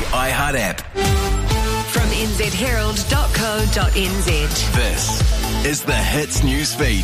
iHeart app. From nzherald.co.nz. This is the Hits Newsfeed.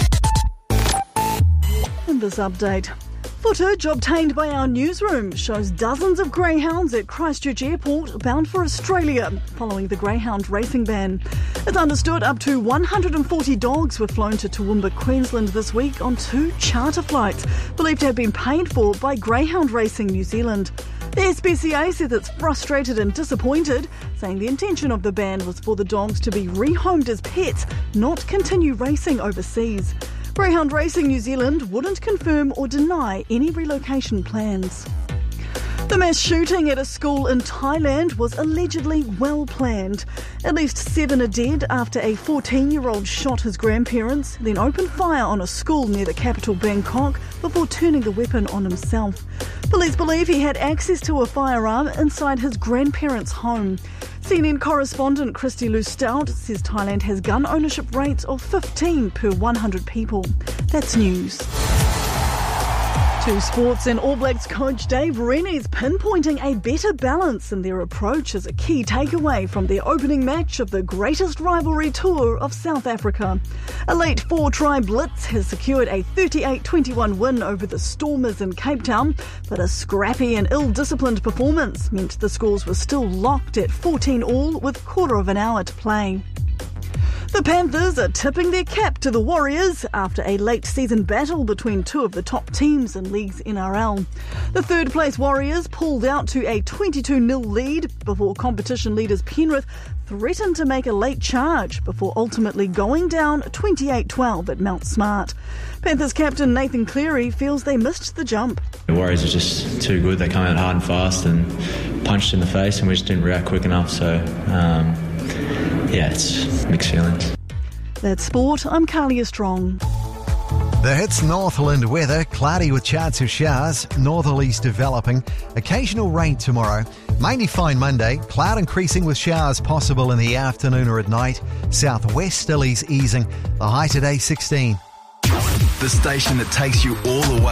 In this update, footage obtained by our newsroom shows dozens of greyhounds at Christchurch Airport bound for Australia following the greyhound racing ban. It's understood up to 140 dogs were flown to Toowoomba, Queensland this week on 2 charter flights believed to have been paid for by Greyhound Racing New Zealand. The SPCA says it's frustrated and disappointed, saying the intention of the ban was for the dogs to be rehomed as pets, not continue racing overseas. Greyhound Racing New Zealand wouldn't confirm or deny any relocation plans. The mass shooting at a school in Thailand was allegedly well planned. At least 7 are dead after a 14-year-old shot his grandparents, then opened fire on a school near the capital Bangkok before turning the weapon on himself. Police believe he had access to a firearm inside his grandparents' home. CNN correspondent Christy Lou Stout says Thailand has gun ownership rates of 15 per 100 people. That's news. To sports, and All Blacks coach Dave Rennie is pinpointing a better balance in their approach as a key takeaway from their opening match of the greatest rivalry tour of South Africa. A late 4-try blitz has secured a 38-21 win over the Stormers in Cape Town, but a scrappy and ill-disciplined performance meant the scores were still locked at 14-all with quarter of an hour to play. The Panthers are tipping their cap to the Warriors after a late-season battle between 2 of the top teams in League's NRL. The third-place Warriors pulled out to a 22-0 lead before competition leaders Penrith threatened to make a late charge before ultimately going down 28-12 at Mount Smart. Panthers captain Nathan Cleary feels they missed the jump. The Warriors are just too good. They come out hard and fast and punched in the face, and we just didn't react quick enough. So, it's mixed feelings. That's sport. I'm Carlia Strong. The Hits Northland weather, cloudy with chance of showers, northerlies developing, occasional rain tomorrow, mainly fine Monday, cloud increasing with showers possible in the afternoon or at night, southwesterlies easing, the high today 16. The station that takes you all the way.